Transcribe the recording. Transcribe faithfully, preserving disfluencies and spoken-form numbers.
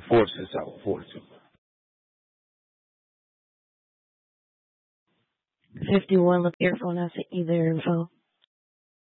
forces our fortune. fifty-one, look, earphone, I sent you their info.